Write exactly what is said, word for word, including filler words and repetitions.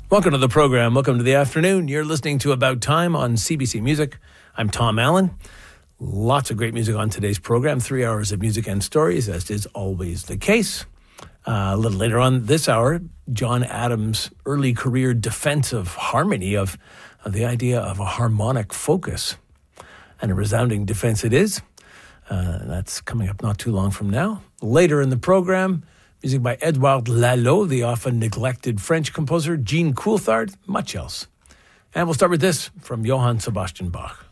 Welcome to the program. Welcome to the afternoon. You're listening to About Time on C B C Music. I'm Tom Allen. Lots of great music on today's program. Three hours of music and stories, as is always the case. Uh, a little later on this hour, John Adams' early career defense of harmony, of, of the idea of a harmonic focus. And a resounding defense it is. Uh, that's coming up not too long from now. Later in the program, music by Edouard Lalo, the often neglected French composer, Jean Coulthard, much else. And we'll start with this from Johann Sebastian Bach.